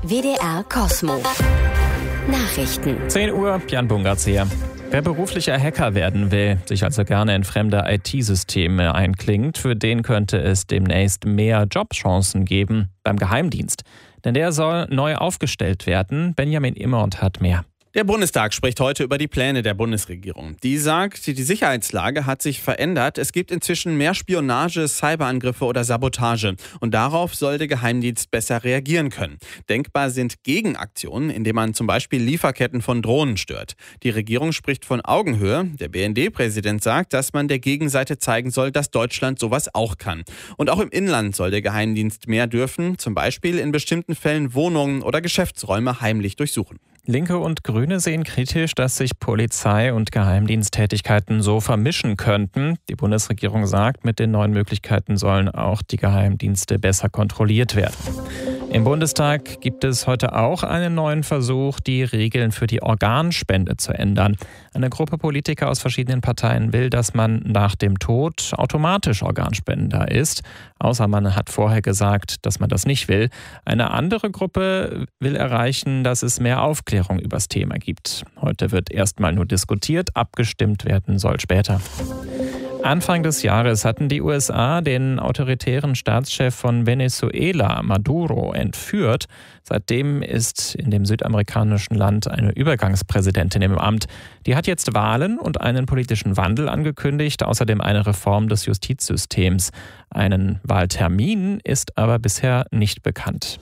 WDR Kosmo. Nachrichten. 10 Uhr, Jan Bungartz hier. Wer beruflicher Hacker werden will, sich also gerne in fremde IT-Systeme einklingt, für den könnte es demnächst mehr Jobchancen geben beim Geheimdienst. Denn der soll neu aufgestellt werden. Benjamin Immert hat mehr. Der Bundestag spricht heute über die Pläne der Bundesregierung. Die sagt, die Sicherheitslage hat sich verändert. Es gibt inzwischen mehr Spionage, Cyberangriffe oder Sabotage. Und darauf soll der Geheimdienst besser reagieren können. Denkbar sind Gegenaktionen, indem man zum Beispiel Lieferketten von Drohnen stört. Die Regierung spricht von Augenhöhe. Der BND-Präsident sagt, dass man der Gegenseite zeigen soll, dass Deutschland sowas auch kann. Und auch im Inland soll der Geheimdienst mehr dürfen, zum Beispiel in bestimmten Fällen Wohnungen oder Geschäftsräume heimlich durchsuchen. Linke und Grüne sehen kritisch, dass sich Polizei und Geheimdiensttätigkeiten so vermischen könnten. Die Bundesregierung sagt, mit den neuen Möglichkeiten sollen auch die Geheimdienste besser kontrolliert werden. Im Bundestag gibt es heute auch einen neuen Versuch, die Regeln für die Organspende zu ändern. Eine Gruppe Politiker aus verschiedenen Parteien will, dass man nach dem Tod automatisch Organspender ist. Außer man hat vorher gesagt, dass man das nicht will. Eine andere Gruppe will erreichen, dass es mehr Aufklärung übers Thema gibt. Heute wird erstmal nur diskutiert, abgestimmt werden soll später. Anfang des Jahres hatten die USA den autoritären Staatschef von Venezuela, Maduro, entführt. Seitdem ist in dem südamerikanischen Land eine Übergangspräsidentin im Amt. Die hat jetzt Wahlen und einen politischen Wandel angekündigt, außerdem eine Reform des Justizsystems. Einen Wahltermin ist aber bisher nicht bekannt.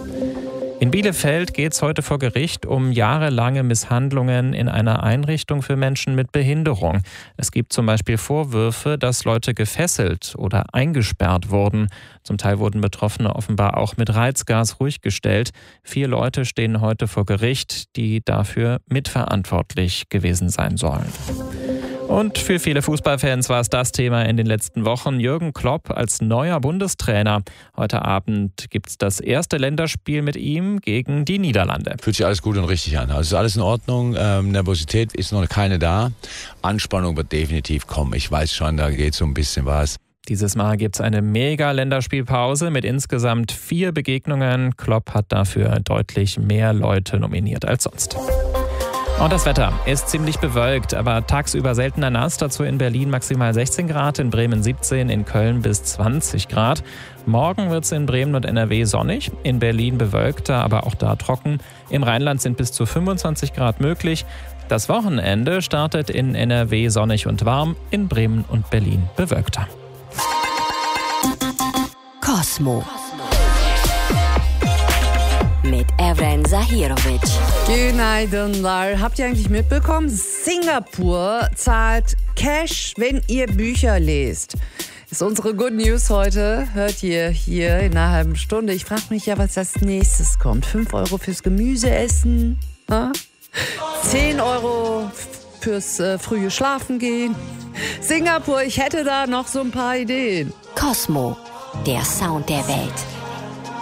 In Bielefeld geht es heute vor Gericht um jahrelange Misshandlungen in einer Einrichtung für Menschen mit Behinderung. Es gibt zum Beispiel Vorwürfe, dass Leute gefesselt oder eingesperrt wurden. Zum Teil wurden Betroffene offenbar auch mit Reizgas ruhig gestellt. 4 Leute stehen heute vor Gericht, die dafür mitverantwortlich gewesen sein sollen. Und für viele Fußballfans war es das Thema in den letzten Wochen. Jürgen Klopp als neuer Bundestrainer. Heute Abend gibt es das erste Länderspiel mit ihm gegen die Niederlande. Fühlt sich alles gut und richtig an. Also ist alles in Ordnung. Nervosität ist noch keine da. Anspannung wird definitiv kommen. Ich weiß schon, da geht so ein bisschen was. Dieses Mal gibt es eine Mega-Länderspielpause mit insgesamt 4 Begegnungen. Klopp hat dafür deutlich mehr Leute nominiert als sonst. Und das Wetter ist ziemlich bewölkt, aber tagsüber seltener nass. Dazu in Berlin maximal 16 Grad, in Bremen 17, in Köln bis 20 Grad. Morgen wird es in Bremen und NRW sonnig, in Berlin bewölkter, aber auch da trocken. Im Rheinland sind bis zu 25 Grad möglich. Das Wochenende startet in NRW sonnig und warm, in Bremen und Berlin bewölkter. Kosmo. Mit Evren Zahirovic. Günaydınlar. Habt ihr eigentlich mitbekommen? Singapur zahlt Cash, wenn ihr Bücher lest. Das ist unsere Good News heute. Hört ihr hier in einer halben Stunde. Ich frage mich ja, was als nächstes kommt. 5 Euro fürs Gemüse essen? 10 Euro fürs frühe Schlafen gehen? Singapur, ich hätte da noch so ein paar Ideen. Kosmo, der Sound der Welt.